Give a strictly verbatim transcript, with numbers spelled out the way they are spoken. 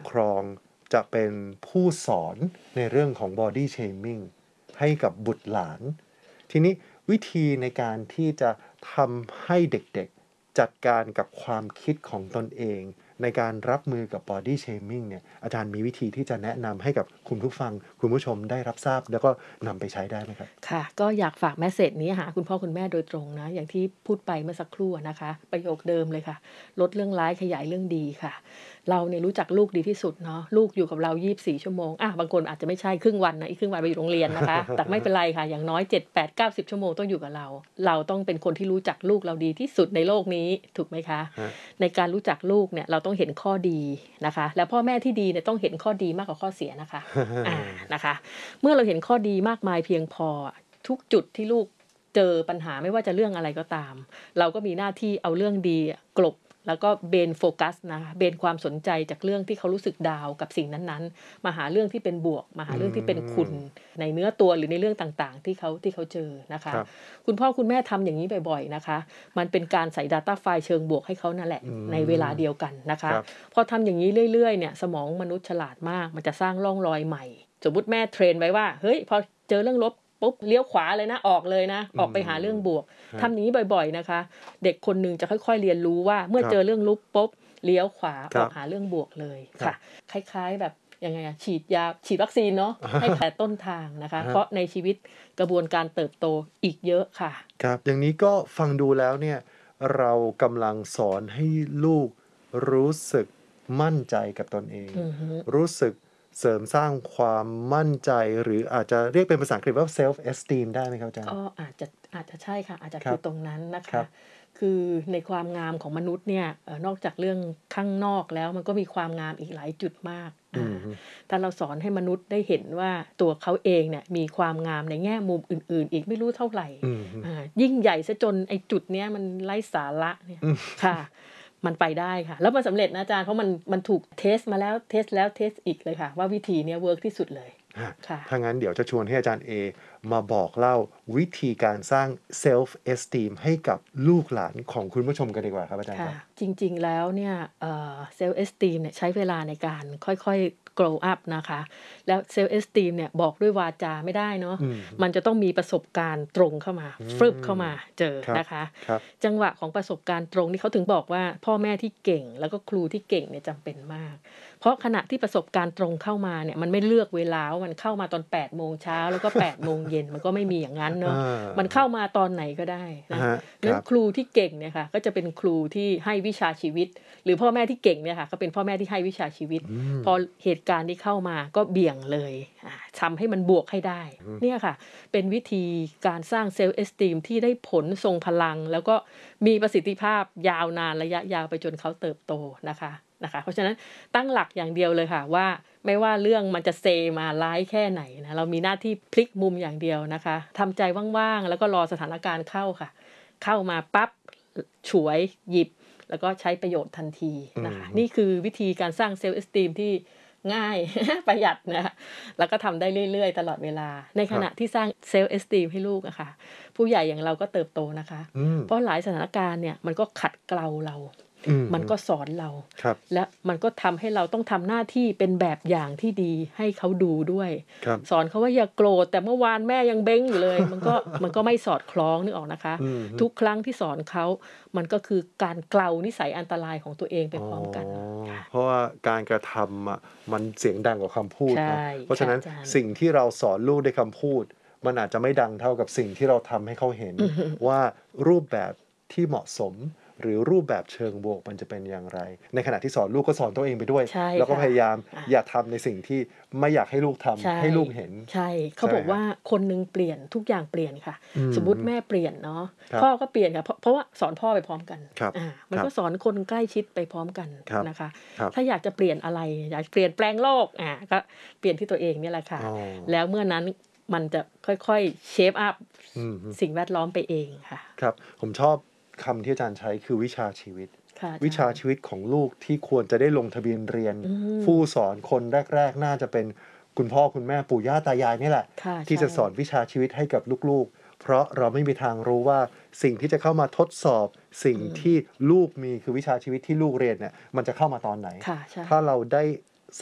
กครองจะเป็นผู้สอนในเรื่องของ body shaming ให้กับบุตรหลานทีนี้วิธีในการที่จะทำให้เด็กๆจัดการกับความคิดของตนเองในการรับมือกับ body shaming เนี่ยอาจารย์มีวิธีที่จะแนะนำให้กับคุณผู้ฟังคุณผู้ชมได้รับทราบแล้วก็นำไปใช้ได้ไหมครับค่ะก็อยากฝากแมสเสจนี้หาคุณพ่อคุณแม่โดยตรงนะอย่างที่พูดไปเมื่อสักครู่นะคะประโยคเดิมเลยค่ะลดเรื่องร้ายขยายเรื่องดีค่ะเราเนี่ยรู้จักลูกดีที่สุดเนาะลูกอยู่กับเรายี่สิบสี่ชั่วโมงอ่ะบางคนอาจจะไม่ใช่ครึ่งวันนะอีกครึ่งวันไปอยู่โรงเรียนนะคะ แต่ไม่เป็นไรค่ะอย่างน้อยเจ็ด แปด เก้า สิบชั่วโมงต้องอยู่กับเราเราต้องเป็นคนที่รู้จักลูกเราดีที่สุดในโลกนี้ถูกไหมคะในการรู้จักลูกเนี่ยเราต้องเห็นข้อดีนะคะแล้วพ่อแม่ที่ดีเนี่ยต้องเห็นข้อดีมากกว่าข้อเสียนะคะ อ่านะคะเมื่อเราเห็นข้อดีมากมายเพียงพอทุกจุดที่ลูกเจอปัญหาไม่ว่าจะเรื่องอะไรก็ตามเราก็มีหน้าที่เอาเรื่องดีกลบแล้วก็เบนโฟกัสนะคะเบนความสนใจจากเรื่องที่เขารู้สึกดาวกับสิ่งนั้นๆมาหาเรื่องที่เป็นบวกมาหาเรื่องที่เป็นคุณในเนื้อตัวหรือในเรื่องต่างๆที่เขาที่เขาเจอนะคะ คุณพ่อคุณแม่ทำอย่างนี้บ่อยๆนะคะมันเป็นการใส่ Data ไฟล์เชิงบวกให้เขานั่นแหละในเวลาเดียวกันนะคะพอทำอย่างนี้เรื่อยๆเนี่ยสมองมนุษย์ฉลาดมากมันจะสร้างร่องรอยใหม่สมมุติแม่เทรนไว้ว่าเฮ้ยพอเจอเรื่องลบปุ๊บเลี้ยวขวาเลยนะออกเลยนะออกไปหาเรื่องบวกทำอย่างนี้บ่อยๆนะคะเด็กคนนึงจะค่อยๆเรียนรู้ว่าเมื่อเจอเรื่องลบปุ๊บเลี้ยวขวาออกหาเรื่องบวกเลยค่ะคล้ายๆแบบยังไงอะฉีดยาฉีดวัคซีนเนาะให้แต่ต้นทางนะคะเพราะในชีวิตกระบวนการเติบโตอีกเยอะค่ะครับอย่างนี้ก็ฟังดูแล้วเนี่ยเรากำลังสอนให้ลูกรู้สึกมั่นใจกับตนเอง uh-huh. รู้สึกเสริมสร้างความมั่นใจหรืออาจจะเรียกเป็นภาษาอังกฤษว่า self esteem ได้ไหมครับอาจารย์ก็อาจจะอาจจะใช่ค่ะอาจจะคือตรงนั้นนะคะคือในความงามของมนุษย์เนี่ยนอกจากเรื่องข้างนอกแล้วมันก็มีความงามอีกหลายจุดมากถ้าเราสอนให้มนุษย์ได้เห็นว่าตัวเขาเองเนี่ยมีความงามในแง่มุมอื่นๆอีกไม่รู้เท่าไหร่ยิ่งใหญ่ซะจนไอ้จุดเนี้ยมันไร้สาระเนี่ยค่ะมันไปได้ค่ะแล้วมันสำเร็จนะอาจารย์เพราะมันมันถูกเทสมาแล้วเทสแล้วเทสอีกเลยค่ะว่าวิธีนี้เวิร์กที่สุดเลยถ้างั้นเดี๋ยวจะชวนให้อาจารย์เอมาบอกเล่าวิธีการสร้าง self esteem ให้กับลูกหลานของคุณผู้ชมกันดีกว่าครับอาจารย์ครับจริงๆแล้วเนี่ย self esteem เนี่ยใช้เวลาในการค่อยๆ grow up นะคะแล้ว self esteem เนี่ยบอกด้วยวาจาไม่ได้เนาะมันจะต้องมีประสบการณ์ตรงเข้ามาฟึบเข้ามาเจอนะคะจังหวะของประสบการณ์ตรงนี่เขาถึงบอกว่าพ่อแม่ที่เก่งแล้วก็ครูที่เก่งเนี่ยจำเป็นมากเพราะขณะที่ประสบการณ์ตรงเข้ามาเนี่ยมันไม่เลือกเวลาว่ามันเข้ามาตอนแปดโมงเช้าแล้วก็แปดโมงเย็นมันก็ไม่มีอย่างนั้นเนาะมันเข้ามาตอนไหนก็ได้นะนั้นครูที่เก่งเนี่ยค่ะก็จะเป็นครูที่ให้วิชาชีวิตหรือพ่อแม่ที่เก่งเนี่ยค่ะก็เป็นพ่อแม่ที่ให้วิชาชีวิตพอเหตุการณ์ที่เข้ามาก็เบี่ยงเลยทำให้มันบวกให้ได้เนี่ยค่ะเป็นวิธีการสร้างเซลฟ์เอสติมที่ได้ผลทรงพลังแล้วก็มีประสิทธิภาพยาวนานระยะยาวไปจนเขาเติบโตนะคะนะคะเพราะฉะนั้นตั้งหลักอย่างเดียวเลยค่ะว่าไม่ว่าเรื่องมันจะเซมาร้ายแค่ไหนนะเรามีหน้าที่พลิกมุมอย่างเดียวนะคะทำใจว่างๆแล้วก็รอสถานการณ์เข้าค่ะเข้ามาปั๊บฉวยหยิบแล้วก็ใช้ประโยชน์ทันทีนะคะนี่คือวิธีการสร้างเซลฟ์เอสติมที่ง่าย ประหยัดนะแล้วก็ทำได้เรื่อยๆตลอดเวลาในขณะที่สร้างเซลฟ์เอสติมให้ลูกอะค่ะผู้ใหญ่อย่างเราก็เติบโตนะคะเพราะหลายสถานการณ์เนี่ยมันก็ขัดเกลาเรามันก็สอนเราและมันก็ทำให้เราต้องทำหน้าที่เป็นแบบอย่างที่ดีให้เขาดูด้วยสอนเขาว่าอย่าโกรธแต่เมื่อวานแม่ยังเบ้งอยู่เลยมันก็มันก็ไม่สอดคล้องนึกออกนะคะทุกครั้งที่สอนเขามันก็คือการเกลานิสัยอันตรายของตัวเองไปพร้อมกันเพราะว่าการกระทำอ่ะมันเสียงดังกว่าคำพูดนะเพราะฉะนั้นสิ่งที่เราสอนลูกด้วยคำพูดมันอาจจะไม่ดังเท่ากับสิ่งที่เราทำให้เขาเห็นว่ารูปแบบที่เหมาะสมหรือรูปแบบเชิงบวกมันจะเป็นอย่างไรในขณะที่สอนลูกก็สอนตัวเองไปด้วยแล้วก็พยายามอย่าทำในสิ่งที่ไม่อยากให้ลูกทำให้ลูกเห็นใช่เขาบอกว่าคนนึงเปลี่ยนทุกอย่างเปลี่ยนค่ะสมมุติแม่เปลี่ยนเนาะพ่อก็เปลี่ยนค่ะเพราะว่าสอนพ่อไปพร้อมกันอ่ามันก็สอนคนใกล้ชิดไปพร้อมกันนะคะถ้าอยากจะเปลี่ยนอะไรอยากเปลี่ยนแปลงโลกอ่าก็เปลี่ยนที่ตัวเองนี่แหละค่ะแล้วเมื่อนั้นมันจะค่อยๆเชฟอัพสิ่งแวดล้อมไปเองค่ะครับผมชอบคำที่อาจารย์ใช้คือวิชาชีวิตวิชาชีวิตของลูกที่ควรจะได้ลงทะเบียนเรียนผู้สอนคนแรกๆน่าจะเป็นคุณพ่อคุณแม่ปู่ย่าตายายนี่แหละที่จะสอนวิชาชีวิตให้กับลูกๆเพราะเราไม่มีทางรู้ว่าสิ่งที่จะเข้ามาทดสอบสิ่งที่ลูกมีคือวิชาชีวิตที่ลูกเรียนเนี่ยมันจะเข้ามาตอนไหนถ้าเราได้